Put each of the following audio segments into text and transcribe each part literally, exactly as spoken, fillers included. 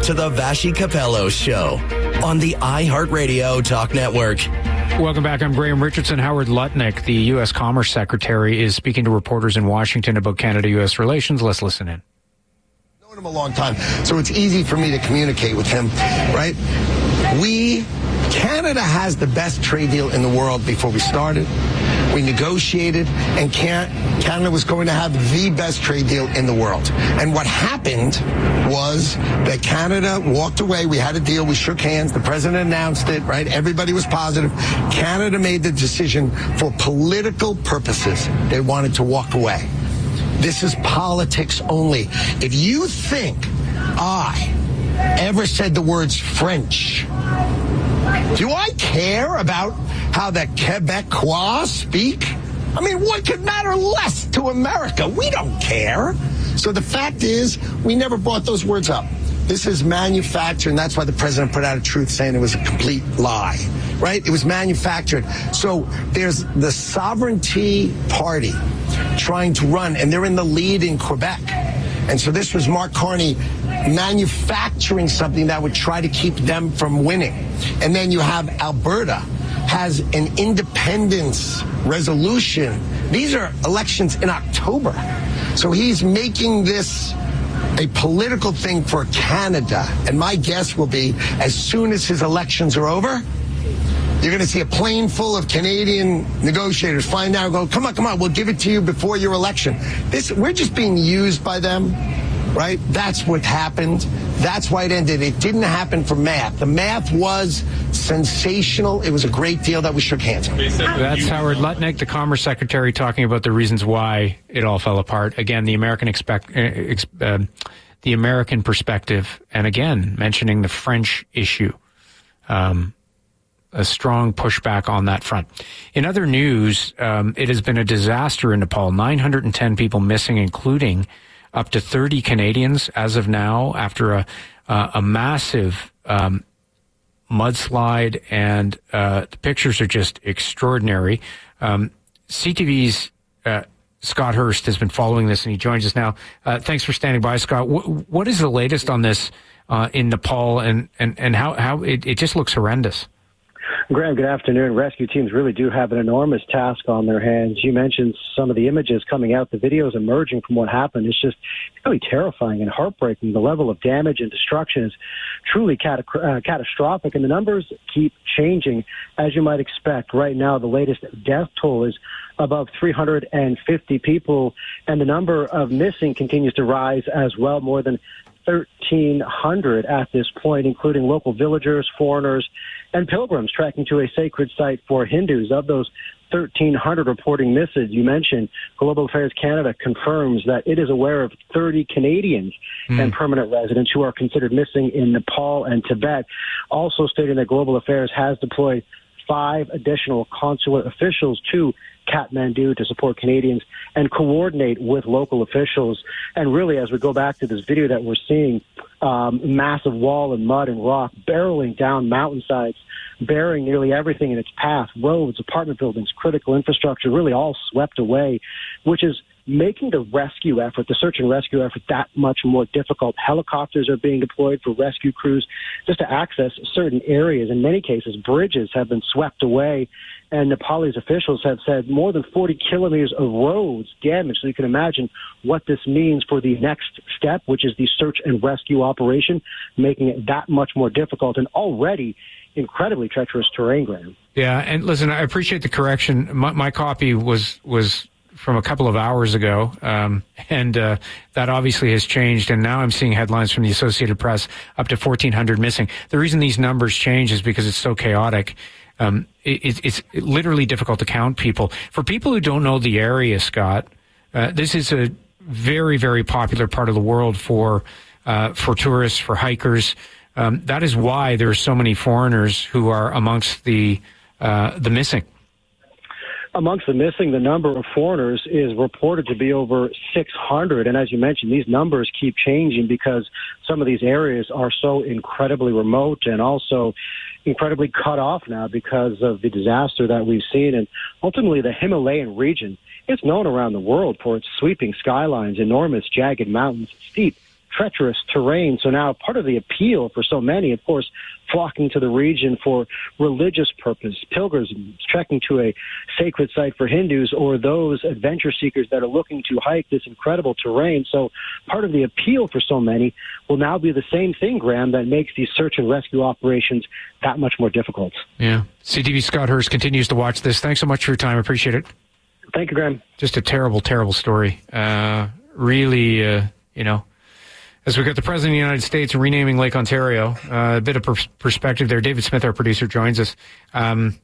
to the Vashi Capello Show on the iHeartRadio Talk Network. Welcome back. I'm Graham Richardson. Howard Lutnick, the U S Commerce Secretary, is speaking to reporters in Washington about Canada-U S relations. Let's listen in. I've known him a long time, so it's easy for me to communicate with him, right? We, Canada has the best trade deal in the world before we started. We negotiated, and Canada was going to have the best trade deal in the world. And what happened was that Canada walked away. We had a deal. We shook hands. The president announced it, right? Everybody was positive. Canada made the decision for political purposes. They wanted to walk away. This is politics only. If you think I ever said the words French, do I care about how the Quebecois speak? I mean, what could matter less to America? We don't care. So the fact is, we never brought those words up. This is manufactured, and that's why the president put out a truth saying it was a complete lie, right? It was manufactured. So there's the Sovereignty Party trying to run, and they're in the lead in Quebec. And so this was Mark Carney manufacturing something that would try to keep them from winning. And then you have Alberta has an independence resolution. These are elections in October. So he's making this a political thing for Canada. And my guess will be, as soon as his elections are over, you're going to see a plane full of Canadian negotiators flying down and go, come on, come on, we'll give it to you before your election. This, we're just being used by them, right? That's what happened. That's why it ended. It didn't happen for math. The math was sensational. It was a great deal that we shook hands on. That's Howard Lutnick, the Commerce Secretary, talking about the reasons why it all fell apart. Again, the American expect, uh, ex, uh, the American perspective, and again, mentioning the French issue. Um, a strong pushback on that front. In other news, um, it has been a disaster in Nepal. nine hundred ten people missing, including up to thirty Canadians as of now, after a, uh, a massive um, mudslide, and uh, the pictures are just extraordinary. Um, C T V's uh, Scott Hurst has been following this, and he joins us now. Uh, thanks for standing by, Scott. W- what is the latest on this uh, in Nepal, and, and, and how, how it, it just looks horrendous? Graham, good afternoon. Rescue teams really do have an enormous task on their hands. You mentioned some of the images coming out, the videos emerging from what happened. It's just really terrifying and heartbreaking. The level of damage and destruction is truly cat- uh, catastrophic, and the numbers keep changing, as you might expect. Right now, the latest death toll is above three hundred fifty people, and the number of missing continues to rise as well, more than thirteen hundred at this point, including local villagers, foreigners, and pilgrims tracking to a sacred site for Hindus. Of those thirteen hundred reporting missing, you mentioned, Global Affairs Canada confirms that it is aware of thirty Canadians mm. and permanent residents who are considered missing in Nepal and Tibet, also stating that Global Affairs has deployed five additional consulate officials to Kathmandu to support Canadians and coordinate with local officials. And really, as we go back to this video that we're seeing, um, massive wall of mud and rock barreling down mountainsides, burying nearly everything in its path, roads, apartment buildings, critical infrastructure, really all swept away, which is making the rescue effort, the search and rescue effort, that much more difficult. Helicopters are being deployed for rescue crews just to access certain areas. In many cases, bridges have been swept away, and Nepalese officials have said more than forty kilometers of roads damaged. So you can imagine what this means for the next step, which is the search and rescue operation, making it that much more difficult and already incredibly treacherous terrain, Graham. Yeah, and listen, I appreciate the correction. My, my copy was was from a couple of hours ago, um, and uh, that obviously has changed, and now I'm seeing headlines from the Associated Press up to fourteen hundred missing. The reason these numbers change is because it's so chaotic. Um, it, it's literally difficult to count people. For people who don't know the area, Scott, uh, this is a very, very popular part of the world for uh, for tourists, for hikers. Um, that is why there are so many foreigners who are amongst the uh, the missing. Amongst the missing, the number of foreigners is reported to be over six hundred. And as you mentioned, these numbers keep changing because some of these areas are so incredibly remote and also incredibly cut off now because of the disaster that we've seen. And ultimately, the Himalayan region is known around the world for its sweeping skylines, enormous jagged mountains, steep treacherous terrain. So now part of the appeal for so many, of course, flocking to the region for religious purpose, pilgrims trekking to a sacred site for Hindus, or those adventure seekers that are looking to hike this incredible terrain. So part of the appeal for so many will now be the same thing, Graham, that makes these search and rescue operations that much more difficult. Yeah. C T V's Scott Hurst continues to watch this. Thanks so much for your time. I appreciate it. Thank you, Graham. Just a terrible, terrible story. Uh, really, uh, you know, as we got the President of the United States renaming Lake Ontario, uh, a bit of pers- perspective there. David Smith, our producer, joins us. Um,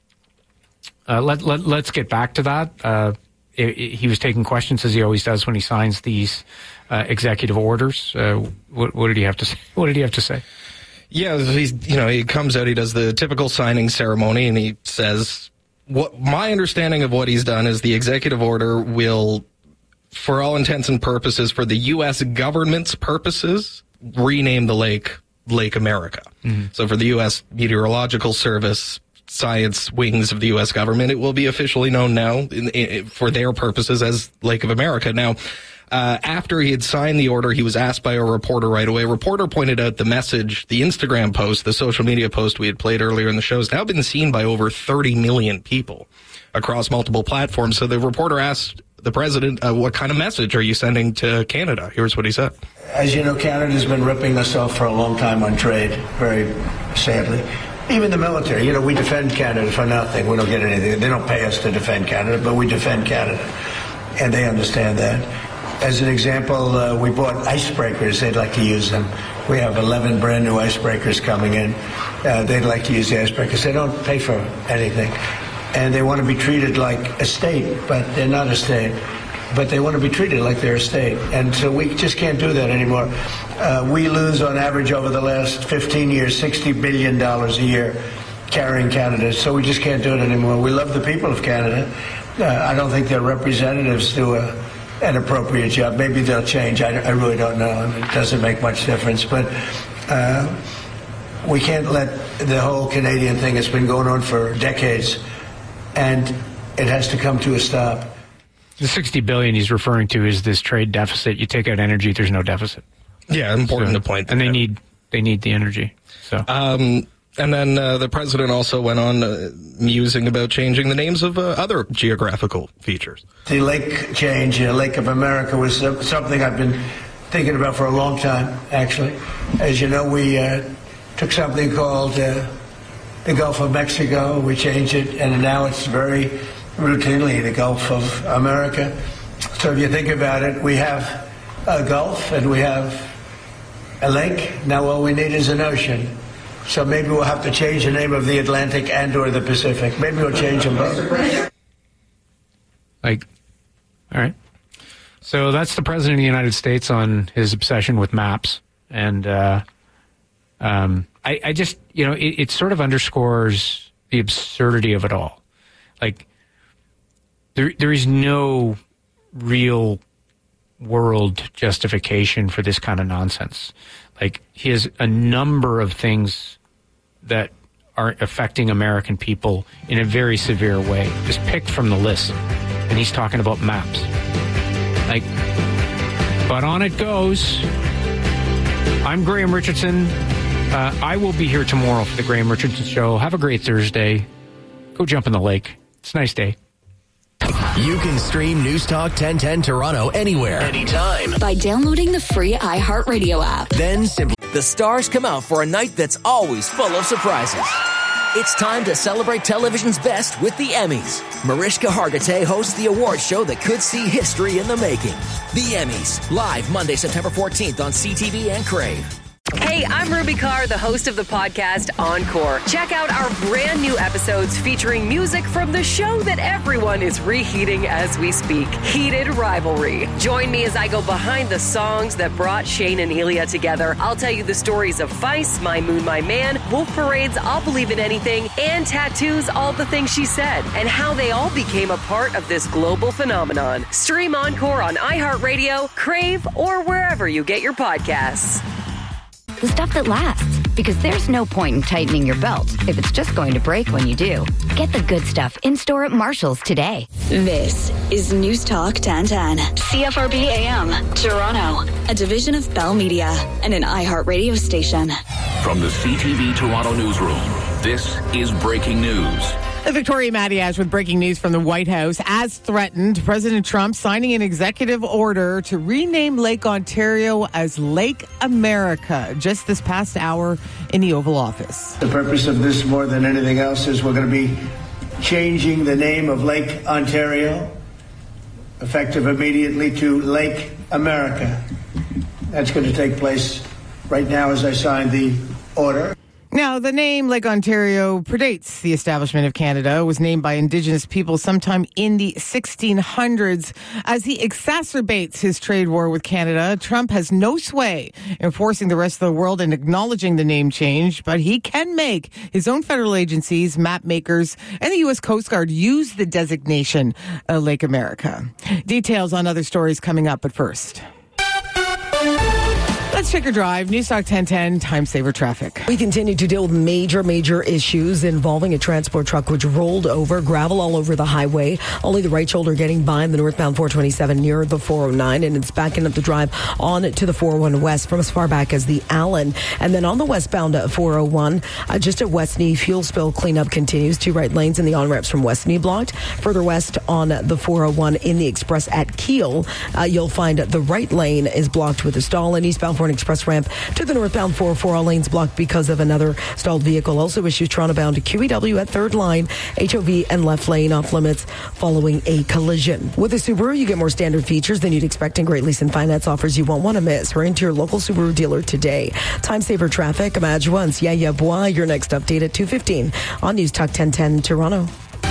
uh, let, let, let's get back to that. Uh, it, it, he was taking questions, as he always does when he signs these uh, executive orders. Uh, what, what did he have to say? What did he have to say? Yeah, he's, you know, he comes out, he does the typical signing ceremony, and he says, "What my understanding of what he's done is the executive order will, for all intents and purposes, for the U S government's purposes, rename the lake Lake America." Mm-hmm. So for the U S Meteorological Service science wings of the U S government, it will be officially known now in, in, for their purposes as Lake of America. Now, uh, after he had signed the order, he was asked by a reporter right away. A reporter pointed out the message, the Instagram post, the social media post we had played earlier in the show has now been seen by over thirty million people across multiple platforms. So the reporter asked the president, uh, what kind of message are you sending to Canada? Here's what he said. As you know, Canada's been ripping us off for a long time on trade, very sadly. Even the military, you know, we defend Canada for nothing. We don't get anything. They don't pay us to defend Canada, but we defend Canada. And they understand that. As an example, uh, we bought icebreakers. They'd like to use them. We have eleven brand new icebreakers coming in. Uh, they'd like to use the icebreakers. They don't pay for anything. And they want to be treated like a state, but they're not a state. But they want to be treated like they're a state. And so we just can't do that anymore. Uh, we lose, on average, over the last fifteen years, sixty billion dollars a year carrying Canada. So we just can't do it anymore. We love the people of Canada. Uh, I don't think their representatives do a, an appropriate job. Maybe they'll change. I, I really don't know. It doesn't make much difference. But uh, we can't let the whole Canadian thing that's been going on for decades, and it has to come to a stop. The sixty billion dollars he's referring to is this trade deficit. You take out energy, there's no deficit. Yeah, important so, to point. And they out. need they need the energy. So, um, and then uh, the president also went on uh, musing about changing the names of uh, other geographical features. The lake change, uh, Lake of America, was something I've been thinking about for a long time. Actually, as you know, we uh, took something called uh, the Gulf of Mexico. We changed it, and now it's very routinely the Gulf of America. So if you think about it, we have a Gulf and we have a lake. Now all we need is an ocean. So maybe we'll have to change the name of the Atlantic and or the Pacific. Maybe we'll change them both. Like, all right. So that's the President of the United States on his obsession with maps. And uh, um, I, I just, you know, it, it sort of underscores the absurdity of it all. Like, There, there is no real world justification for this kind of nonsense. Like, he has a number of things that are affecting American people in a very severe way. Just pick from the list. And he's talking about maps. Like, but on it goes. I'm Graham Richardson. Uh, I will be here tomorrow for the Graham Richardson Show. Have a great Thursday. Go jump in the lake. It's a nice day. You can stream News Talk ten ten Toronto anywhere, anytime, by downloading the free iHeartRadio app. Then simply... The stars come out for a night that's always full of surprises. It's time to celebrate television's best with the Emmys. Mariska Hargitay hosts the award show that could see history in the making. The Emmys, live Monday, September fourteenth on C T V and Crave. Hey, I'm Ruby Carr, the host of the podcast Encore. Check out our brand new episodes featuring music from the show that everyone is reheating as we speak, Heated Rivalry. Join me as I go behind the songs that brought Shane and Elia together. I'll tell you the stories of Feist, My Moon, My Man, Wolf Parade's I'll Believe in Anything, and Tattoo's All the Things She Said, and how they all became a part of this global phenomenon. Stream Encore on iHeartRadio, Crave, or wherever you get your podcasts. The stuff that lasts. Because there's no point in tightening your belt if it's just going to break when you do. Get the good stuff in-store at Marshall's today. This is News Talk ten ten. C F R B A M, Toronto. A division of Bell Media and an iHeart radio station. From the C T V Toronto newsroom, this is breaking news. Victoria Matiash with breaking news from the White House. As threatened, President Trump signing an executive order to rename Lake Ontario as Lake America just this past hour in the Oval Office. The purpose of this, more than anything else, is we're going to be changing the name of Lake Ontario, effective immediately, to Lake America. That's going to take place right now as I sign the order. Now, the name Lake Ontario predates the establishment of Canada. It was named by Indigenous people sometime in the sixteen hundreds. As he exacerbates his trade war with Canada, Trump has no sway in forcing the rest of the world and acknowledging the name change, but he can make his own federal agencies, map makers, and the U S Coast Guard use the designation uh, Lake America. Details on other stories coming up, but first. Let's check your drive. Newstalk ten ten, time saver traffic. We continue to deal with major, major issues involving a transport truck which rolled over, gravel all over the highway. Only the right shoulder getting by in the northbound four twenty-seven near the four oh nine, and it's backing up the drive on to the four oh one west from as far back as the Allen. And then on the westbound four oh one, uh, just at Westney, fuel spill cleanup continues. Two right lanes in the on-ramps from Westney blocked. Further west on the four oh one in the express at Kiel, uh, you'll find the right lane is blocked with a stall, and eastbound for an express ramp to the northbound four oh four, all lanes blocked because of another stalled vehicle. Also issues Toronto bound to Q E W at third line, H O V and left lane off limits following a collision. With a Subaru, you get more standard features than you'd expect in Great Lease and Finance offers you won't want to miss. Hurry into your local Subaru dealer today. Time saver traffic, imagine once. Yeah, yeah, boy. Your next update at two fifteen on News Talk ten ten Toronto.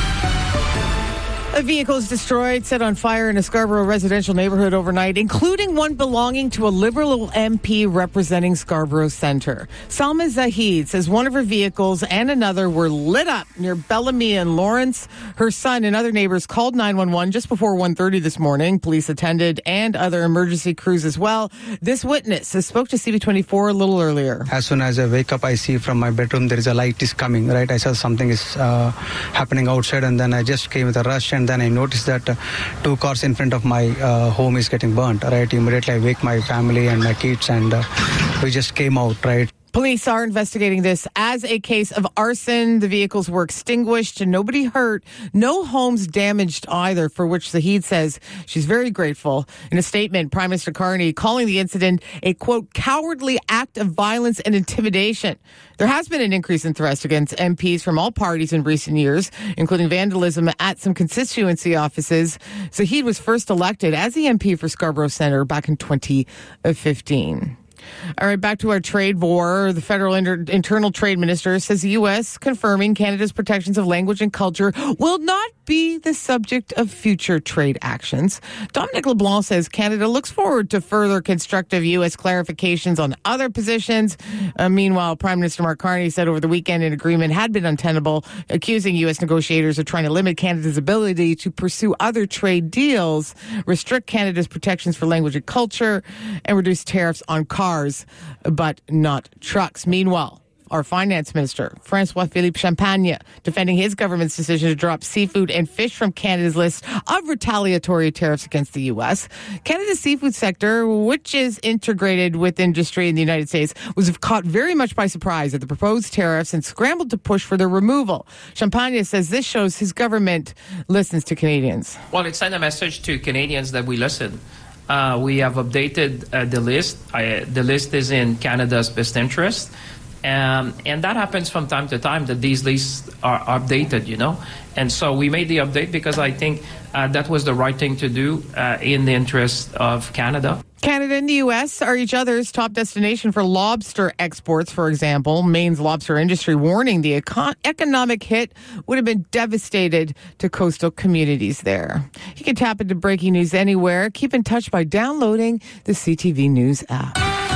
A vehicle is destroyed, set on fire in a Scarborough residential neighborhood overnight, including one belonging to a Liberal M P representing Scarborough Centre. Salma Zahid says one of her vehicles and another were lit up near Bellamy and Lawrence. Her son and other neighbors called nine one one just before one thirty this morning. Police attended and other emergency crews as well. This witness has spoke to C B twenty-four a little earlier. As soon as I wake up, I see from my bedroom there is a light is coming, right? I saw something is uh, happening outside, and then I just came with a rush, and then I noticed that uh, two cars in front of my uh, home is getting burnt, right? Immediately I wake my family and my kids, and uh, we just came out, right? Police are investigating this as a case of arson. The vehicles were extinguished and nobody hurt. No homes damaged either, for which Zahid says she's very grateful. In a statement, Prime Minister Carney calling the incident a, quote, cowardly act of violence and intimidation. There has been an increase in threats against M Ps from all parties in recent years, including vandalism at some constituency offices. Zahid was first elected as the M P for Scarborough Centre back in twenty fifteen. All right, back to our trade war. The federal inter- internal trade minister says the U S confirming Canada's protections of language and culture will not be the subject of future trade actions. Dominic LeBlanc says Canada looks forward to further constructive U S clarifications on other positions. Uh, meanwhile, Prime Minister Mark Carney said over the weekend an agreement had been untenable, accusing U S negotiators of trying to limit Canada's ability to pursue other trade deals, restrict Canada's protections for language and culture, and reduce tariffs on cars, but not trucks. Meanwhile, our finance minister, François-Philippe Champagne, defending his government's decision to drop seafood and fish from Canada's list of retaliatory tariffs against the U S. Canada's seafood sector, which is integrated with industry in the United States, was caught very much by surprise at the proposed tariffs and scrambled to push for their removal. Champagne says this shows his government listens to Canadians. Well, it sent a message to Canadians that we listen. Uh, we have updated uh, the list. I, the list is in Canada's best interest. Um, and that happens from time to time, that these lists are updated, you know. And so we made the update because I think uh, that was the right thing to do uh, in the interest of Canada. Canada and the U S are each other's top destination for lobster exports, for example. Maine's lobster industry warning the econ- economic hit would have been devastated to coastal communities there. You can tap into breaking news anywhere. Keep in touch by downloading the C T V News app.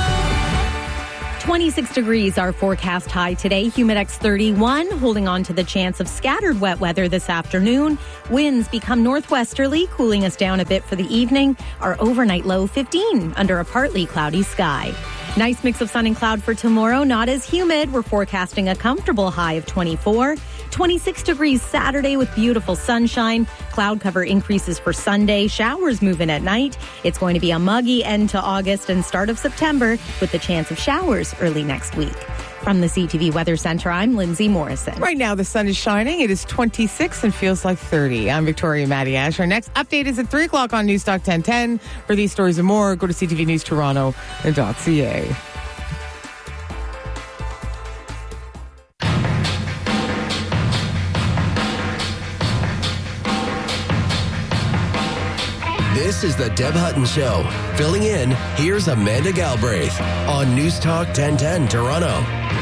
twenty-six degrees our forecast high today. Humidex thirty-one, holding on to the chance of scattered wet weather this afternoon. Winds become northwesterly, cooling us down a bit for the evening. Our overnight low fifteen under a partly cloudy sky. Nice mix of sun and cloud for tomorrow. Not as humid. We're forecasting a comfortable high of twenty-four. twenty-six degrees Saturday with beautiful sunshine. Cloud cover increases for Sunday. Showers move in at night. It's going to be a muggy end to August and start of September with the chance of showers early next week. From the C T V Weather Center, I'm Lindsay Morrison. Right now, the sun is shining. It is twenty-six and feels like thirty. I'm Victoria Maddie Ash. Our next update is at three o'clock on Newstalk ten ten. For these stories and more, go to c t v news toronto dot c a. This is the Deb Hutton Show. Filling in, here's Amanda Galbraith on Newstalk ten ten Toronto.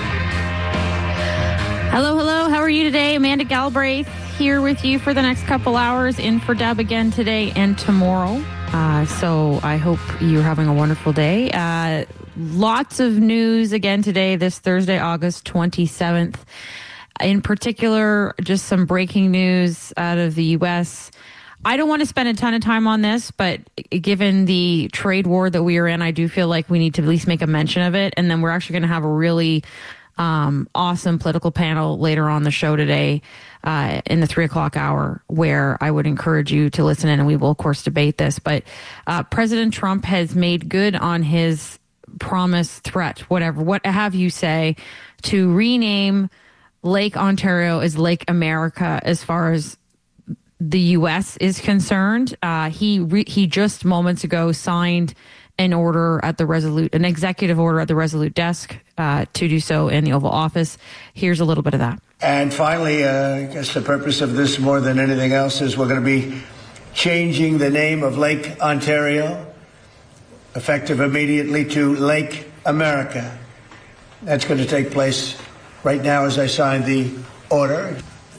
Hello, hello. How are you today? Amanda Galbraith here with you for the next couple hours, in for Deb again today and tomorrow. Uh, so I hope you're having a wonderful day. Uh, lots of news again today, this Thursday, August twenty-seventh. In particular, just some breaking news out of the U S. I don't want to spend a ton of time on this, but given the trade war that we are in, I do feel like we need to at least make a mention of it. And then we're actually going to have a really um, awesome political panel later on the show today uh, in the three o'clock hour, where I would encourage you to listen in, and we will, of course, debate this. But uh, President Trump has made good on his promise, threat, whatever, what have you say, to rename Lake Ontario as Lake America as far as the U S is concerned. Uh, he re- he just moments ago signed an order at the Resolute, an executive order at the Resolute desk uh, to do so in the Oval Office. Here's a little bit of that. And finally, uh, I guess the purpose of this more than anything else is we're going to be changing the name of Lake Ontario, effective immediately, to Lake America. That's going to take place right now as I sign the order.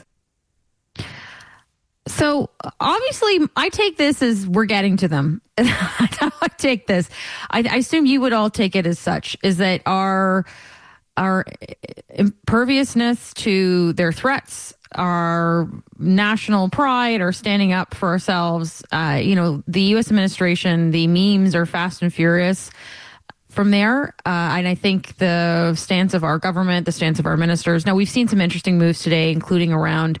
So obviously, I take this as we're getting to them. I take this. I, I assume you would all take it as such, is that our our imperviousness to their threats, our national pride, our standing up for ourselves, uh, you know, the U S administration, the memes are fast and furious from there. Uh, and I think the stance of our government, the stance of our ministers. Now, we've seen some interesting moves today, including around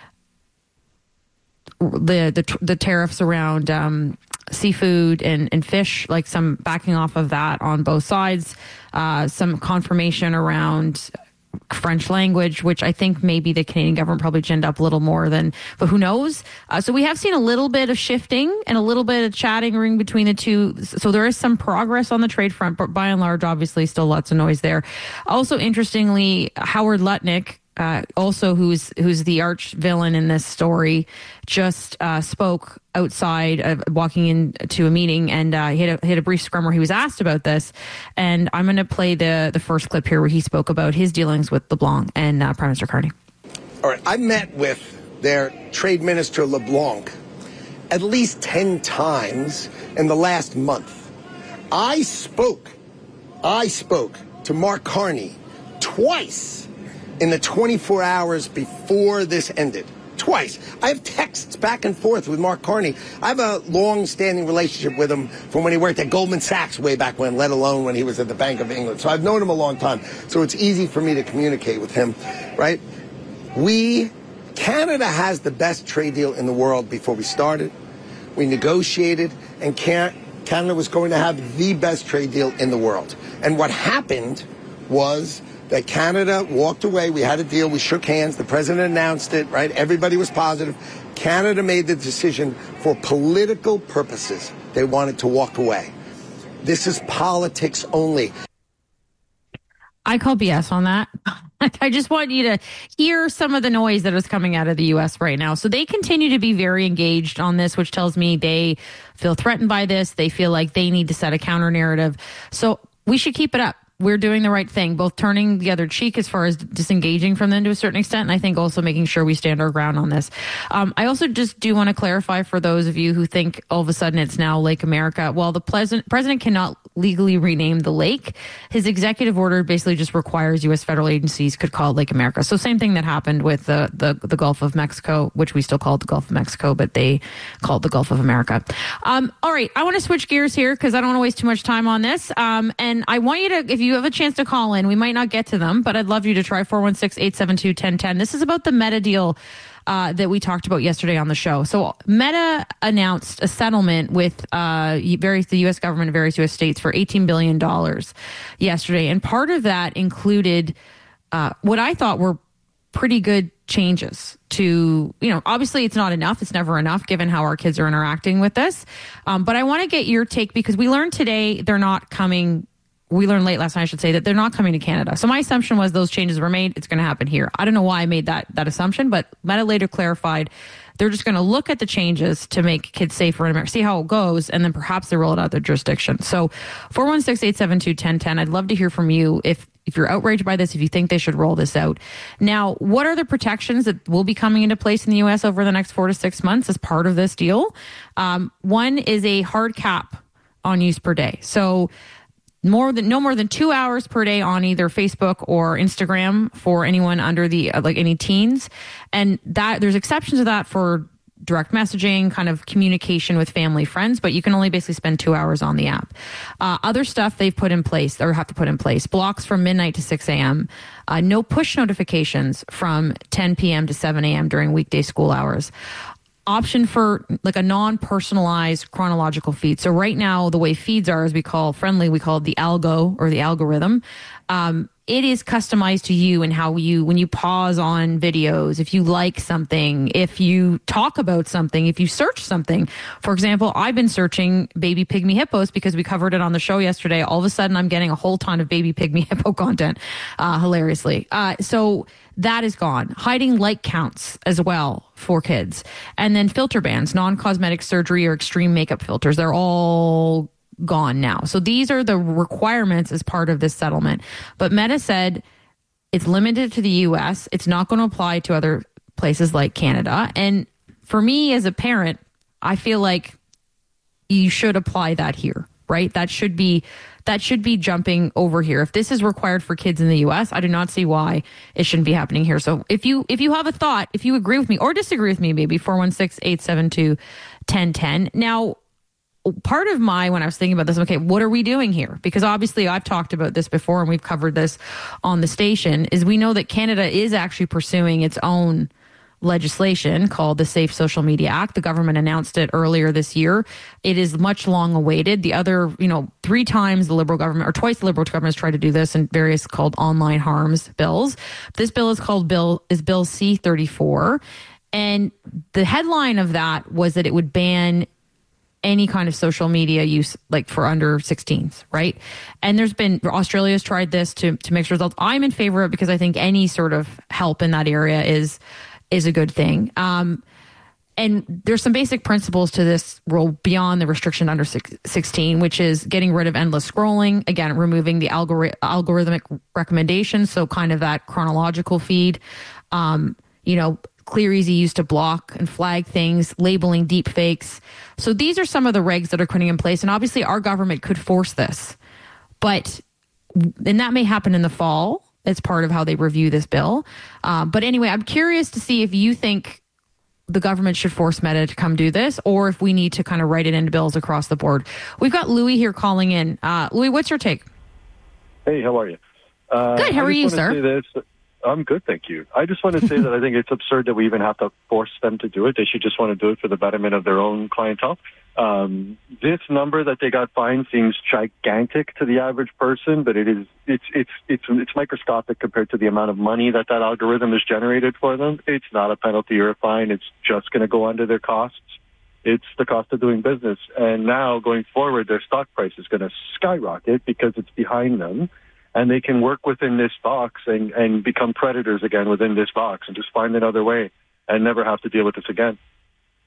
the the, the tariffs around um, seafood and, and fish, like some backing off of that on both sides, uh, some confirmation around French language, which I think maybe the Canadian government probably ginned up a little more than, but who knows? Uh, so we have seen a little bit of shifting and a little bit of chattering between the two. So there is some progress on the trade front, but by and large, obviously still lots of noise there. Also, interestingly, Howard Lutnick, Uh, also, who's who's the arch villain in this story, just uh, spoke outside, uh, walking into a meeting, and uh, he had a, he had a brief scrum where he was asked about this. And I'm going to play the the first clip here where he spoke about his dealings with LeBlanc and uh, Prime Minister Carney. All right, I met with their Trade Minister LeBlanc at least ten times in the last month. I spoke, I spoke to Mark Carney twice in the twenty-four hours before this ended. Twice. I have texts back and forth with Mark Carney. I have a long-standing relationship with him from when he worked at Goldman Sachs way back when, let alone when he was at the Bank of England. So I've known him a long time. So it's easy for me to communicate with him, right? We, Canada has the best trade deal in the world before we started. We negotiated, and Canada was going to have the best trade deal in the world. And what happened was that Canada walked away. We had a deal. We shook hands. The president announced it, right? Everybody was positive. Canada made the decision for political purposes. They wanted to walk away. This is politics only. I call B S on that. I just want you to hear some of the noise that is coming out of the U S right now. So they continue to be very engaged on this, which tells me they feel threatened by this. They feel like they need to set a counter narrative. So we should keep it up. we're doing the right thing, both turning the other cheek as far as disengaging from them to a certain extent, and I think also making sure we stand our ground on this. Um, I also just do want to clarify for those of you who think all of a sudden it's now Lake America. Well, the president, president cannot legally rename the lake. His executive order basically just requires U S federal agencies could call it Lake America. So same thing that happened with the, the, the Gulf of Mexico, which we still call it the Gulf of Mexico, but they call it the Gulf of America. Um, all right, I want to switch gears here because I don't want to waste too much time on this. Um, and I want you to, if you have a chance to call in, we might not get to them, but I'd love you to try four one six, eight seven two, one zero one zero. This is about the Meta deal Uh, that we talked about yesterday on the show. So Meta announced a settlement with uh, various the U S government and various U S states for eighteen billion dollars yesterday. And part of that included uh, what I thought were pretty good changes to, you know, obviously it's not enough. It's never enough given how our kids are interacting with this. Um, but I want to get your take because we learned today they're not coming We learned late last night, I should say, that they're not coming to Canada. So my assumption was those changes were made. It's going to happen here. I don't know why I made that that assumption, but Meta later clarified they're just going to look at the changes to make kids safer in America, see how it goes, and then perhaps they roll it out their jurisdiction. So four one six, eight seven two, one zero one zero. I'd love to hear from you if if you're outraged by this, if you think they should roll this out. Now, what are the protections that will be coming into place in the U S over the next four to six months as part of this deal? Um, one is a hard cap on use per day. So more than no more than two hours per day on either Facebook or Instagram for anyone under the uh, like any teens, and that there's exceptions to that for direct messaging, kind of communication with family, friends, but you can only basically spend two hours on the app. Uh, other stuff they've put in place or have to put in place: blocks from midnight to six a.m., uh, no push notifications from ten p.m. to seven a.m. during weekday school hours. Option for like a non-personalized chronological feed. So right now, the way feeds are, as we call friendly, we call it the algo or the algorithm. Um, it is customized to you and how you, when you pause on videos, if you like something, if you talk about something, if you search something. For example, I've been searching baby pygmy hippos because we covered it on the show yesterday. All of a sudden, I'm getting a whole ton of baby pygmy hippo content, uh, hilariously. Uh, so that is gone. Hiding like counts as well for kids. And then filter bans, non-cosmetic surgery or extreme makeup filters. They're all gone now. So these are the requirements as part of this settlement. But Meta said it's limited to the U S. It's not going to apply to other places like Canada. And for me as a parent, I feel like you should apply that here, right? That should be that should be jumping over here. If this is required for kids in the U S, I do not see why it shouldn't be happening here. So if you if you have a thought, if you agree with me or disagree with me, maybe four one six, eight seven two, one zero one zero. Now, part of my, when I was thinking about this, okay, what are we doing here? Because obviously I've talked about this before and we've covered this on the station, is we know that Canada is actually pursuing its own legislation called the Safe Social Media Act. The government announced it earlier this year. It is much long awaited. The other, you know, three times the Liberal government, or twice the Liberal government has tried to do this in various called online harms bills. This bill is called Bill, is Bill C thirty-four. And the headline of that was that it would ban any kind of social media use, like for under sixteens, right? And there's been, Australia's tried this to to mix results. I'm in favor of it because I think any sort of help in that area is is a good thing. Um, and there's some basic principles to this rule beyond the restriction under sixteen, which is getting rid of endless scrolling. Again, removing the algori- algorithmic recommendations, so kind of that chronological feed. Um, you know, clear, easy use to block and flag things, labeling deep fakes. So these are some of the regs that are putting in place. And obviously our government could force this. But, and that may happen in the fall. It's part of how they review this bill. Uh, but anyway, I'm curious to see if you think the government should force Meta to come do this, or if we need to kind of write it into bills across the board. We've got Louis here calling in. Uh, Louis, what's your take? Hey, how are you? Uh, Good. How are you, sir? Say this. I'm good, thank you. I just want to say that I think it's absurd that we even have to force them to do it. They should just want to do it for the betterment of their own clientele. Um, this number that they got fined seems gigantic to the average person, but it is it's it's it's it's microscopic compared to the amount of money that that algorithm has generated for them. It's not a penalty or a fine. It's just going to go under their costs. It's the cost of doing business. And now going forward, their stock price is going to skyrocket because it's behind them. And they can work within this box and, and become predators again within this box and just find another way and never have to deal with this again.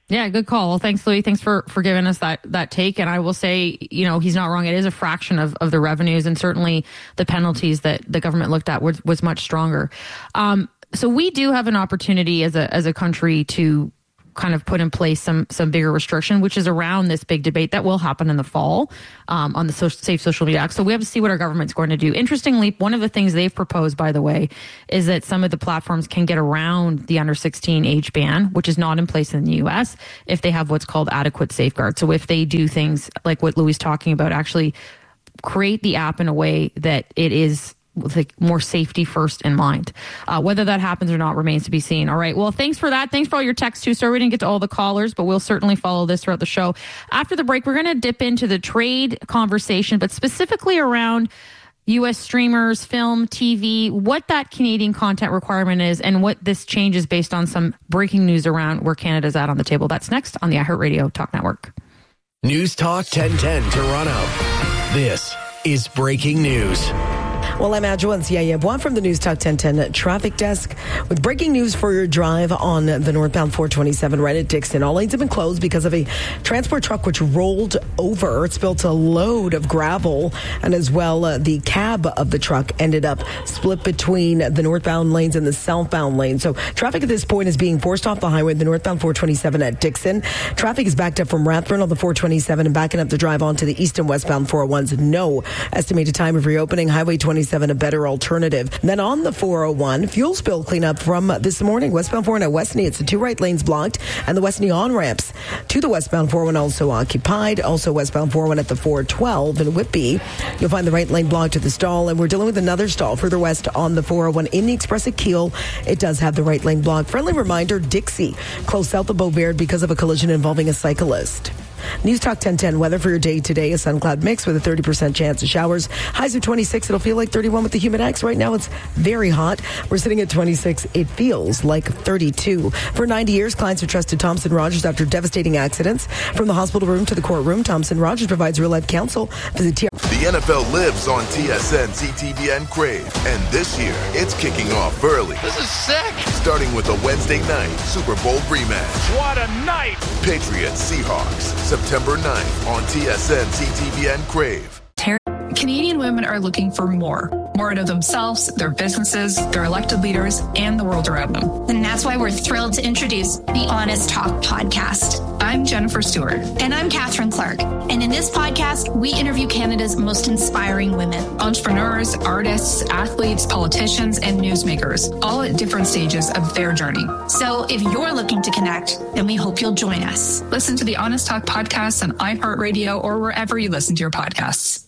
Yeah, good call. Well, thanks, Louis. Thanks for, for giving us that, that take. And I will say, you know, he's not wrong. It is a fraction of, of the revenues, and certainly the penalties that the government looked at was, was much stronger. Um, so we do have an opportunity as a as a country to kind of put in place some some bigger restriction, which is around this big debate that will happen in the fall um, on the social, Safe Social Media Act. So we have to see what our government's going to do. Interestingly, one of the things they've proposed, by the way, is that some of the platforms can get around the under sixteen age ban, which is not in place in the U S, if they have what's called adequate safeguards. So if they do things like what Louis is talking about, actually create the app in a way that it is with like more safety first in mind. Uh, whether that happens or not remains to be seen. All right. Well, thanks for that. Thanks for all your texts too. Sorry we didn't get to all the callers, but we'll certainly follow this throughout the show. After the break, we're going to dip into the trade conversation, but specifically around U S streamers, film, T V, what that Canadian content requirement is, and what this changes based on some breaking news around where Canada's at on the table. That's next on the iHeartRadio Talk Network. News Talk ten ten Toronto. This is breaking news. Well, I'm Adjoa Siayebwa from the News Talk ten ten Traffic Desk with breaking news for your drive on the northbound four twenty-seven right at Dixon. All lanes have been closed because of a transport truck which rolled over. It spilled a load of gravel, and as well, uh, the cab of the truck ended up split between the northbound lanes and the southbound lane. So traffic at this point is being forced off the highway, the northbound four twenty-seven at Dixon. Traffic is backed up from Rathburn on the four twenty-seven and backing up the drive onto the east and westbound four oh ones. No estimated time of reopening. Highway twenty-seven, a better alternative. And then on the four oh one, fuel spill cleanup from this morning. Westbound four oh one at Westney, it's the two right lanes blocked, and the Westney on-ramps to the westbound four oh one also occupied. Also westbound four oh one at the four twelve in Whitby. You'll find the right lane blocked to the stall, and we're dealing with another stall further west on the four oh one in the Express at Kiel. It does have the right lane blocked. Friendly reminder, Dixie, close south of Beauvert because of a collision involving a cyclist. News Talk ten ten weather for your day today. A sun cloud mix with a thirty percent chance of showers. Highs of twenty-six. It'll feel like thirty-one with the humid X. Right now it's very hot. We're sitting at twenty-six. It feels like thirty-two. For ninety years, clients have trusted Thompson Rogers after devastating accidents. From the hospital room to the courtroom, Thompson Rogers provides real-life counsel. Visit T- the N F L lives on T S N, C T V, and Crave. And this year, it's kicking off early. This is sick. Starting with a Wednesday night Super Bowl rematch. What a night. Patriots Seahawks. September ninth on T S N, C T V, and Crave. Canadian women are looking for more. More out of themselves, their businesses, their elected leaders, and the world around them. And that's why we're thrilled to introduce the Honest Talk podcast. I'm Jennifer Stewart. And I'm Catherine Clark. And in this podcast, we interview Canada's most inspiring women. Entrepreneurs, artists, athletes, politicians, and newsmakers, all at different stages of their journey. So if you're looking to connect, then we hope you'll join us. Listen to the Honest Talk podcast on iHeartRadio or wherever you listen to your podcasts.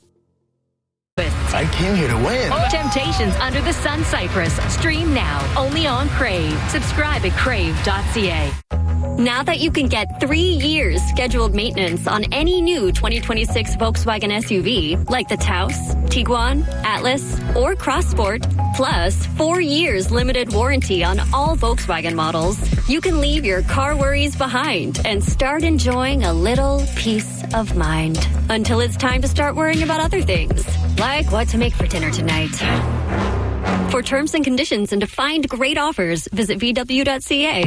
I came here to win. Temptations Under the Sun Cypress. Stream now, only on Crave. Subscribe at crave dot c a. Now that you can get three years scheduled maintenance on any new twenty twenty-six Volkswagen S U V, like the Taos, Tiguan, Atlas, or Crossport, plus four years limited warranty on all Volkswagen models, you can leave your car worries behind and start enjoying a little peace of mind. Until it's time to start worrying about other things, like what to make for dinner tonight. For terms and conditions and to find great offers, visit v w dot c a.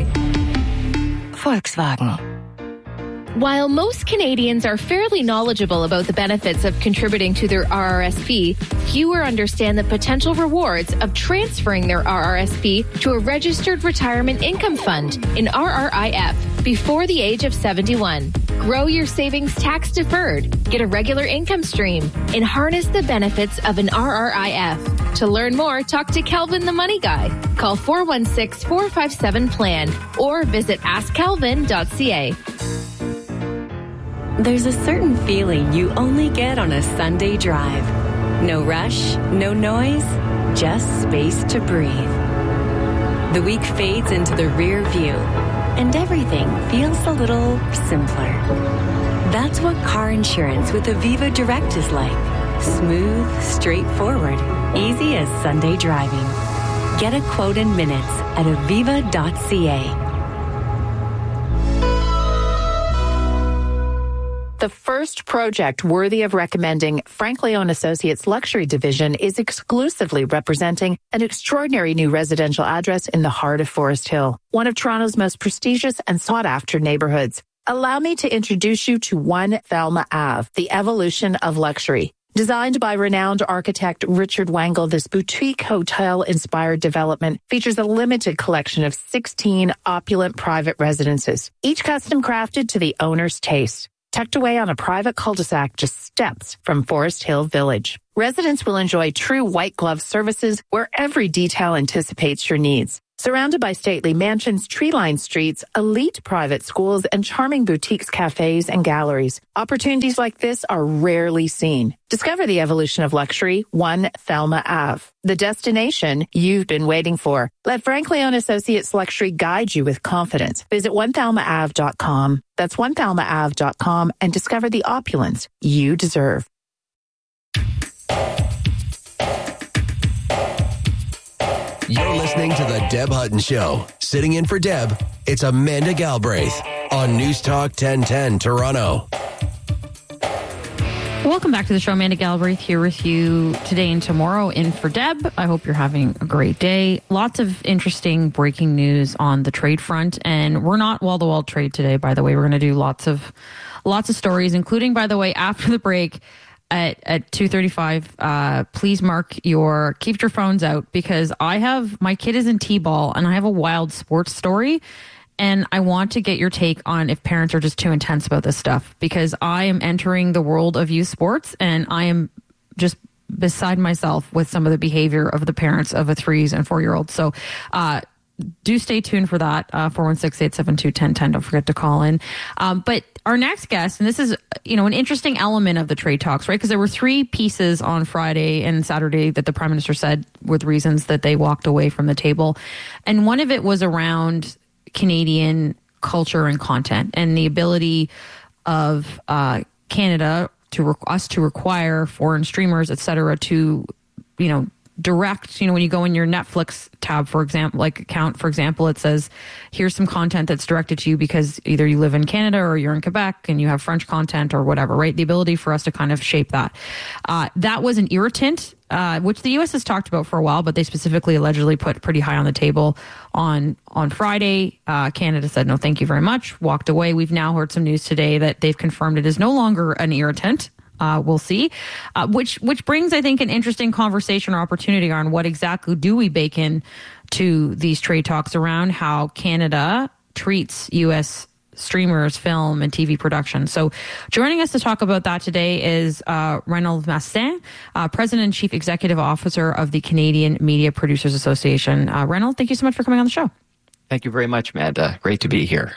Volkswagen. While most Canadians are fairly knowledgeable about the benefits of contributing to their R R S P, fewer understand the potential rewards of transferring their R R S P to a registered retirement income fund, an R R I F, before the age of seventy-one. Grow your savings tax deferred, get a regular income stream, and harness the benefits of an R R I F. To learn more, talk to Kelvin the Money Guy. Call four one six, four five seven, P L A N or visit ask kelvin dot c a. There's a certain feeling you only get on a Sunday drive. No rush, no noise, just space to breathe. The week fades into the rear view, and everything feels a little simpler. That's what car insurance with Aviva Direct is like. Smooth, straightforward, easy as Sunday driving. Get a quote in minutes at aviva dot c a. The first project worthy of recommending Frank Leon Associates Luxury Division is exclusively representing an extraordinary new residential address in the heart of Forest Hill, one of Toronto's most prestigious and sought-after neighborhoods. Allow me to introduce you to One Thelma Ave, the evolution of luxury. Designed by renowned architect Richard Wangle, this boutique hotel-inspired development features a limited collection of sixteen opulent private residences, each custom crafted to the owner's taste. Tucked away on a private cul-de-sac just steps from Forest Hill Village. Residents will enjoy true white glove services where every detail anticipates your needs. Surrounded by stately mansions, tree-lined streets, elite private schools, and charming boutiques, cafes, and galleries. Opportunities like this are rarely seen. Discover the evolution of luxury, One Thelma Ave, the destination you've been waiting for. Let Frank Leon Associates Luxury guide you with confidence. Visit one thelma ave dot com. That's one thelma ave dot com and discover the opulence you deserve. You're listening to The Deb Hutton Show. Sitting in for Deb, it's Amanda Galbraith on News Talk ten ten Toronto. Welcome back to the show. Amanda Galbraith here with you today and tomorrow in for Deb. I hope you're having a great day. Lots of interesting breaking news on the trade front, and we're not wall-to-wall trade today, by the way. We're going to do lots of lots of stories, including, by the way, after the break, At, at two thirty-five, uh, please mark your, keep your phones out, because I have, my kid is in T-ball and I have a wild sports story, and I want to get your take on if parents are just too intense about this stuff, because I am entering the world of youth sports and I am just beside myself with some of the behavior of the parents of a threes and four-year-olds. So, uh, do stay tuned for that, uh, four one six, eight seven two, one zero one zero. Don't forget to call in. Um, but our next guest, and this is, you know, an interesting element of the trade talks, right? Because there were three pieces on Friday and Saturday that the Prime Minister said were the reasons that they walked away from the table. And one of it was around Canadian culture and content and the ability of uh, Canada to re- us to require foreign streamers, et cetera, to, you know, direct, you know, when you go in your Netflix tab, for example, like account, for example, it says, here's some content that's directed to you because either you live in Canada or you're in Quebec and you have French content or whatever, right? The ability for us to kind of shape that. Uh, that was an irritant, uh, which the U S has talked about for a while, but they specifically allegedly put pretty high on the table on, on Friday. Uh, Canada said, no, thank you very much, walked away. We've now heard some news today that they've confirmed it is no longer an irritant. Uh, we'll see, uh, which which brings, I think, an interesting conversation or opportunity on what exactly do we bake in to these trade talks around how Canada treats U S streamers, film, and T V production. So joining us to talk about that today is uh, Reynold Mastin, uh, President and Chief Executive Officer of the Canadian Media Producers Association. Uh, Reynold, thank you so much for coming on the show. Thank you very much, Amanda. Great to be here.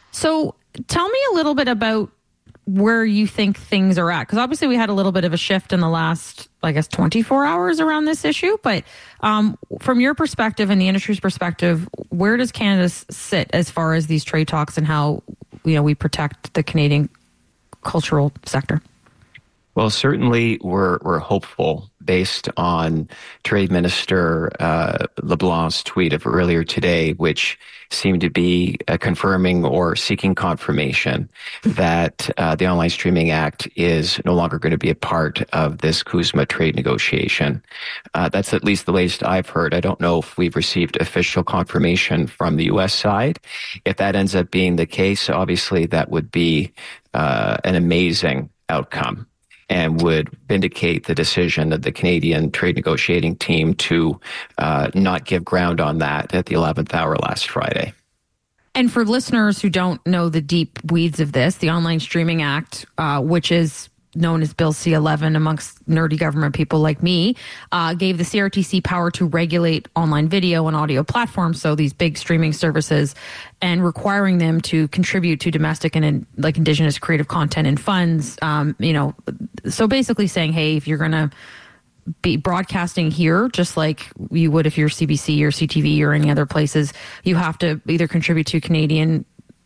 So tell me a little bit about where you think things are at, because obviously we had a little bit of a shift in the last, I guess, twenty-four hours around this issue. But um, from your perspective and the industry's perspective, where does Canada sit as far as these trade talks and how, you know, we protect the Canadian cultural sector? Well, certainly we're we're hopeful based on Trade Minister uh, LeBlanc's tweet of earlier today, which seemed to be uh, confirming or seeking confirmation that uh, the Online Streaming Act is no longer going to be a part of this CUSMA trade negotiation. Uh, that's at least the latest I've heard. I don't know if we've received official confirmation from the U S side. If that ends up being the case, obviously that would be uh, an amazing outcome and would vindicate the decision of the Canadian trade negotiating team to uh, not give ground on that at the eleventh hour last Friday. And for listeners who don't know the deep weeds of this, the Online Streaming Act, uh, which is known as Bill C eleven amongst nerdy government people like me, uh, gave the C R T C power to regulate online video and audio platforms, so these big streaming services, and requiring them to contribute to domestic and in, like Indigenous creative content and funds. Um, you know, so basically saying, hey, if you're going to be broadcasting here, just like you would if you're C B C or C T V or any other places, you have to either contribute to Canadian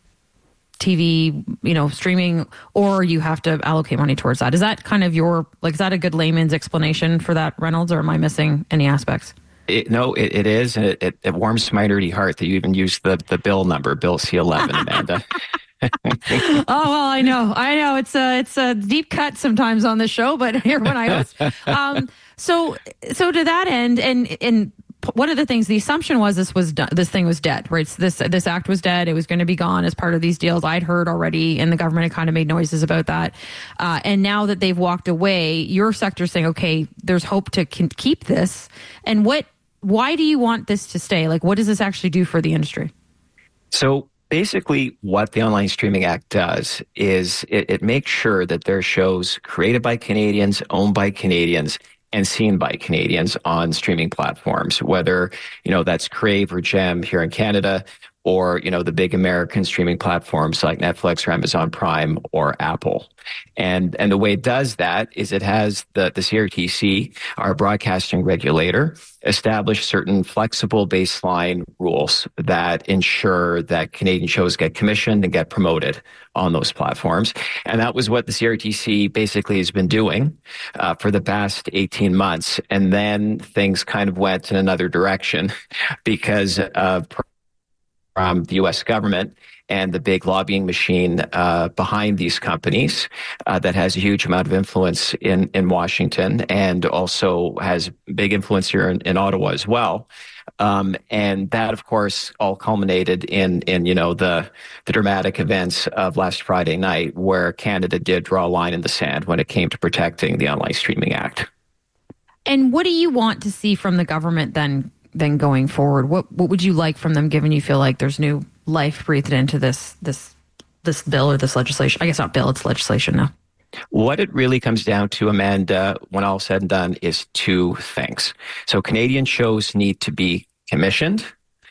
T V, you know, streaming, or you have to allocate money towards that. Is that kind of your, like, is that a good layman's explanation for that, Reynolds, or am I missing any aspects? It, no, it, it is, and it, it, it warms my nerdy heart that you even used the, the bill number, Bill C eleven, Amanda. Oh, well, I know. I know. It's a, it's a deep cut sometimes on the show, but here when I host. Um, so, so to that end, and, and one of the things, the assumption was this was done, this thing was dead, right? So this, this act was dead. It was going to be gone as part of these deals. I'd heard already, and the government had kind of made noises about that. Uh, and now that they've walked away, your sector's saying, okay, there's hope to can keep this. And what, why do you want this to stay? Like, what does this actually do for the industry? So basically what the Online Streaming Act does is it, it makes sure that there are shows created by Canadians, owned by Canadians, and seen by Canadians on streaming platforms, whether, you know, that's Crave or Gem here in Canada, or, you know, the big American streaming platforms like Netflix or Amazon Prime or Apple. And and the way it does that is it has the, the C R T C, our broadcasting regulator, establish certain flexible baseline rules that ensure that Canadian shows get commissioned and get promoted on those platforms. And that was what the C R T C basically has been doing uh, for the past eighteen months. And then things kind of went in another direction because of from the U S government and the big lobbying machine uh, behind these companies uh, that has a huge amount of influence in, in Washington and also has big influence here in, in Ottawa as well. Um, and that, of course, all culminated in, in, you know, the, the dramatic events of last Friday night, where Canada did draw a line in the sand when it came to protecting the Online Streaming Act. And what do you want to see from the government then? Then going forward, what what would you like from them, given you feel like there's new life breathed into this this this bill or this legislation? I guess not bill, it's legislation now. What it really comes down to, Amanda, when all said and done, is two things. So Canadian shows need to be commissioned,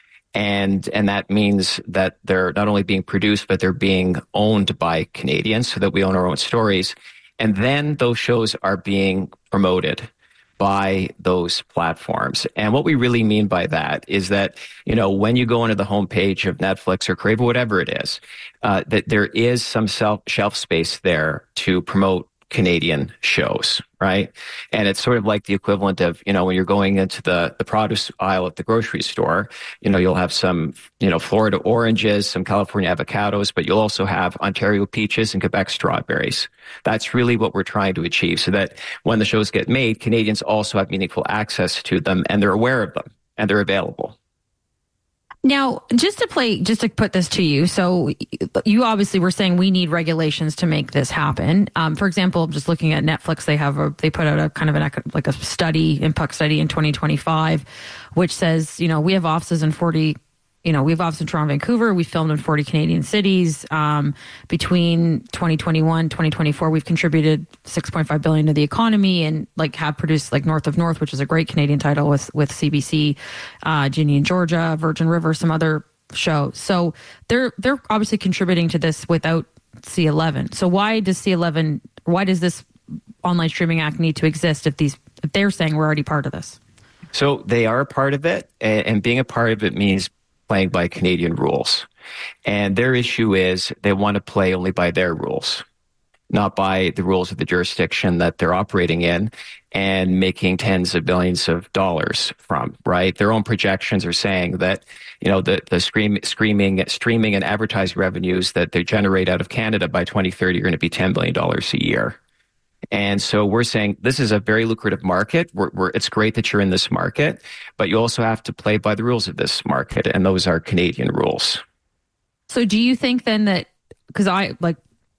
and and that means that they're not only being produced, but they're being owned by Canadians, so that we own our own stories. And then those shows are being promoted by those platforms. And what we really mean by that is that, you know, when you go into the homepage of Netflix or Crave or whatever it is, uh, that there is some self, shelf space there to promote Canadian shows, right? And it's sort of like the equivalent of, you know, when you're going into the, the produce aisle at the grocery store, you know, you'll have some, you know, Florida oranges, some California avocados, but you'll also have Ontario peaches and Quebec strawberries. That's really what we're trying to achieve, so that when the shows get made, Canadians also have meaningful access to them and they're aware of them and they're available. Now, just to play, just to put this to you, so you obviously were saying we need regulations to make this happen. Um, for example, just looking at Netflix, they have a, they put out a kind of an like a study, impact study in twenty twenty-five, which says, you know, we have offices in forty. You know, we have offices in Toronto, Vancouver. We filmed in forty Canadian cities. Um, between twenty twenty-one, twenty twenty-four, we've contributed six point five billion to the economy, and like have produced like North of North, which is a great Canadian title with, with C B C, uh, Ginny and Georgia, Virgin River, some other shows. So they're, they're obviously contributing to this without C eleven. So why does C eleven, why does this Online Streaming Act need to exist if these, if they're saying we're already part of this? So they are a part of it, and, and being a part of it means playing by Canadian rules. And their issue is they want to play only by their rules, not by the rules of the jurisdiction that they're operating in and making tens of billions of dollars from, right? Their own projections are saying that, you know, the, the scream, screaming, streaming and advertising revenues that they generate out of Canada by twenty thirty are going to be ten billion dollars a year. And so we're saying this is a very lucrative market. We're, we're, it's great that you're in this market, but you also have to play by the rules of this market, and those are Canadian rules. So do you think then that, because I, like,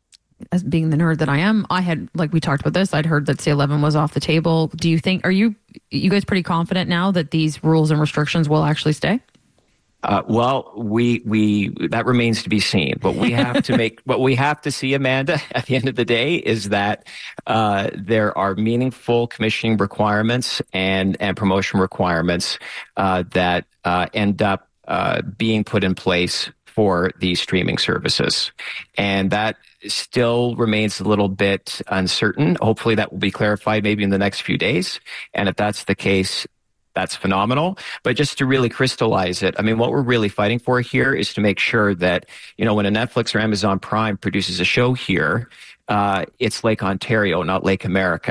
as being the nerd that I am, I had, like we talked about this, I'd heard that C eleven was off the table. Do you think, are you, you guys pretty confident now that these rules and restrictions will actually stay? Uh, well, we we that remains to be seen. What we have to make, what we have to see, Amanda, at the end of the day, is that uh, there are meaningful commissioning requirements and and promotion requirements uh, that uh, end up uh, being put in place for these streaming services, and that still remains a little bit uncertain. Hopefully, that will be clarified maybe in the next few days, and if that's the case, that's phenomenal. But just to really crystallize it, I mean, what we're really fighting for here is to make sure that, you know, when a Netflix or Amazon Prime produces a show here, uh, it's Lake Ontario, not Lake America.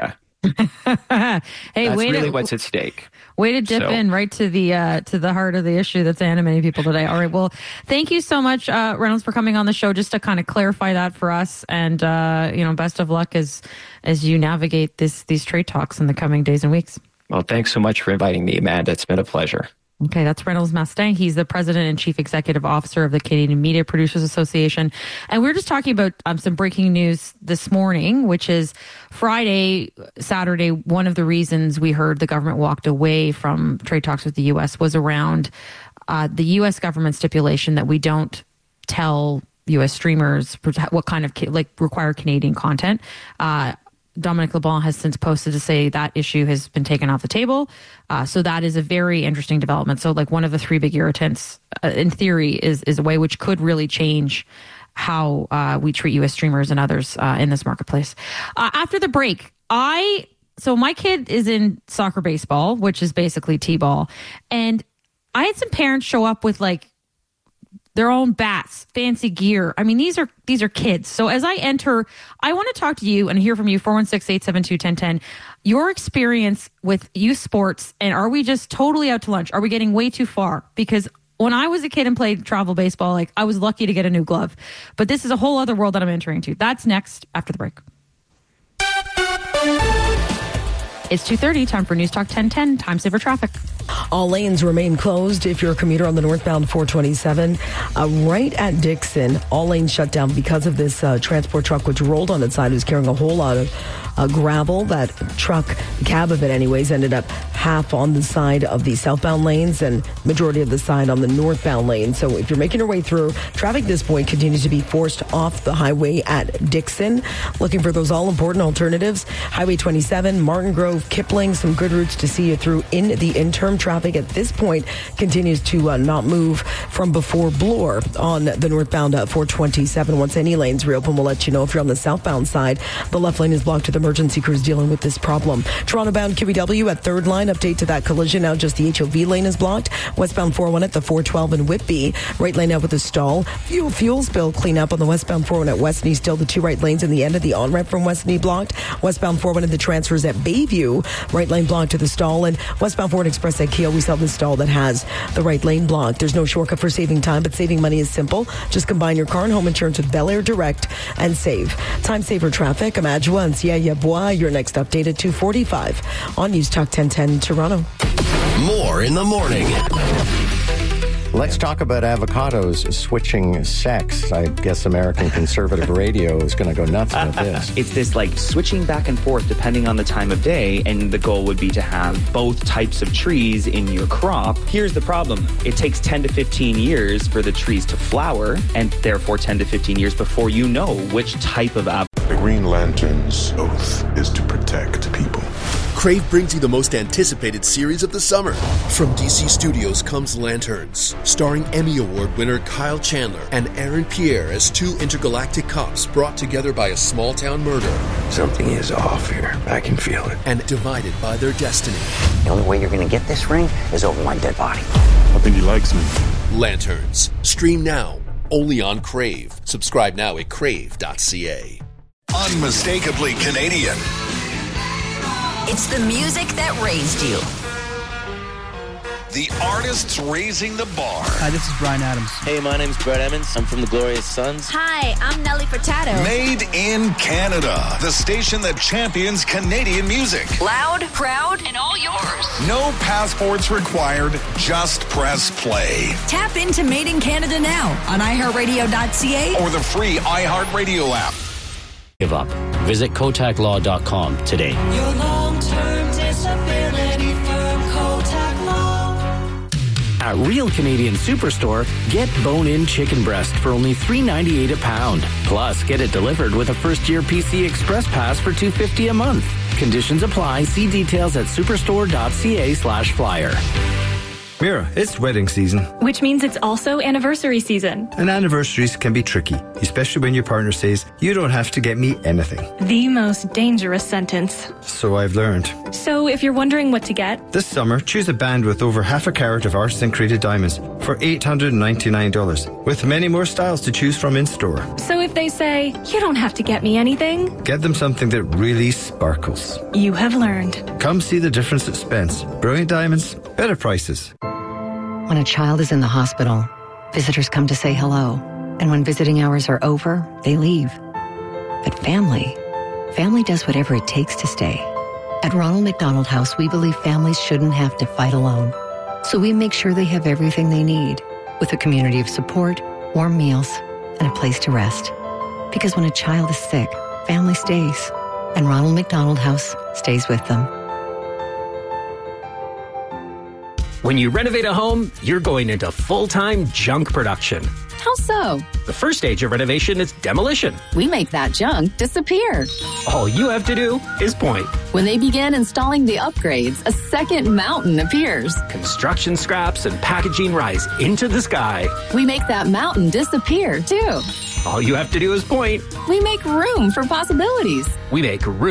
hey, That's way really to, what's at stake. Way to dip So- in right to the uh, to the heart of the issue that's animating people today. All right, well, thank you so much, uh, Reynolds, for coming on the show just to kind of clarify that for us. And uh, you know, best of luck as as you navigate this these trade talks in the coming days and weeks. Well, thanks so much for inviting me, Amanda. It's been a pleasure. Okay, that's Reynolds Mustang. He's the president and chief executive officer of the Canadian Media Producers Association. And we were just talking about um, some breaking news this morning, which is Friday, Saturday. One of the reasons we heard the government walked away from trade talks with the U S was around uh, the U S government stipulation that we don't tell U S streamers what kind of, like, require Canadian content. Uh, Dominic LeBlanc has since posted to say that issue has been taken off the table. Uh, so that is a very interesting development. So, like, one of the three big irritants, uh, in theory, is is a way which could really change how uh, we treat U S streamers and others uh, in this marketplace. Uh, after the break, I so my kid is in soccer baseball, which is basically T-ball, and I had some parents show up with, like, their own bats, fancy gear. I mean, these are these are kids. So as I enter, I want to talk to you and hear from you, four one six, eight seven two, one zero one zero, your experience with youth sports, and are we just totally out to lunch? Are we getting way too far? Because when I was a kid and played travel baseball, like, I was lucky to get a new glove. But this is a whole other world that I'm entering into. That's next after the break. It's two thirty, time for News Talk ten ten, Time Saver Traffic. All lanes remain closed if you're a commuter on the northbound four twenty-seven. Uh, right at Dixon, all lanes shut down because of this uh, transport truck which rolled on its side. It was carrying a whole lot of uh, gravel. That truck, the cab of it anyways, ended up half on the side of the southbound lanes and majority of the side on the northbound lane. So if you're making your way through, traffic at this point continues to be forced off the highway at Dixon. Looking for those all-important alternatives. Highway twenty-seven, Martin Grove, Kipling, some good routes to see you through in the interim. Traffic at this point continues to uh, not move from before Bloor on the northbound uh, four twenty-seven. Once any lanes reopen, we'll let you know. If you're on the southbound side, the left lane is blocked with emergency crews dealing with this problem. Toronto-bound Q B W at third line, update to that collision. Now just the H O V lane is blocked. Westbound four oh one at the four twelve in Whitby. Right lane out with a stall. Fuel fuel spill cleanup on the westbound four oh one at Westney. Still the two right lanes in the end of the on-ramp from Westney blocked. Westbound four oh one at the transfers at Bayview. Right lane blocked to the stall. And westbound Ford Express at Keo, we saw the stall that has the right lane blocked. There's no shortcut for saving time, but saving money is simple. Just combine your car and home insurance with Bel Air Direct and save. Time Saver Traffic, Amadjoa and Siaya Bois. Your next update at two forty-five on News Talk ten ten Toronto. More in the morning. Let's talk about avocados switching sex. I guess American conservative radio is going to go nuts with this. It's this like switching back and forth depending on the time of day, and the goal would be to have both types of trees in your crop. Here's the problem. It takes ten to fifteen years for the trees to flower, and therefore ten to fifteen years before you know which type of avocado. The Green Lantern's oath is to protect people. Crave brings you the most anticipated series of the summer. From D C Studios comes Lanterns, starring Emmy Award winner Kyle Chandler and Aaron Pierre as two intergalactic cops brought together by a small-town murder. Something is off here. I can feel it. And divided by their destiny. The only way you're going to get this ring is over my dead body. I think he likes me. Lanterns. Stream now. Only on Crave. Subscribe now at crave dot c a. Unmistakably Canadian. It's the music that raised you. The artists raising the bar. Hi, this is Bryan Adams. Hey, my name's Brett Emmons. I'm from the Glorious Sons. Hi, I'm Nelly Furtado. Made in Canada. The station that champions Canadian music. Loud, proud, and all yours. No passports required. Just press play. Tap into Made in Canada now on i heart radio dot c a or the free iHeartRadio app. Give up. Visit Kotak Law dot com today. Your long-term disability firm, Kotak Law. At Real Canadian Superstore, get bone-in chicken breast for only three ninety-eight a pound. Plus, get it delivered with a first-year P C Express Pass for two fifty a month. Conditions apply. See details at superstore dot c a slash flyer. Mira, it's wedding season. Which means it's also anniversary season. And anniversaries can be tricky, especially when your partner says, you don't have to get me anything. The most dangerous sentence. So I've learned. So if you're wondering what to get, this summer, choose a band with over half a carat of artisan-created diamonds for eight hundred ninety-nine dollars, with many more styles to choose from in-store. So if they say, you don't have to get me anything, get them something that really sparkles. You have learned. Come see the difference at Spence. Brilliant diamonds, better prices. When a child is in the hospital, visitors come to say hello. And when visiting hours are over, they leave. But family, family does whatever it takes to stay. At Ronald McDonald House, we believe families shouldn't have to fight alone. So we make sure they have everything they need, with a community of support, warm meals, and a place to rest. Because when a child is sick, family stays. And Ronald McDonald House stays with them. When you renovate a home, you're going into full-time junk production. How so? The first stage of renovation is demolition. We make that junk disappear. All you have to do is point. When they begin installing the upgrades, a second mountain appears. Construction scraps and packaging rise into the sky. We make that mountain disappear, too. All you have to do is point. We make room for possibilities. We make room